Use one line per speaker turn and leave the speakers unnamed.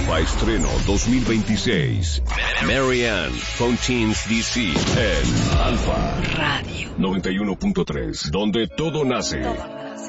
Alfa Estreno 2026. Marianne Fontaine's DC en Alfa Radio 91.3, donde todo nace.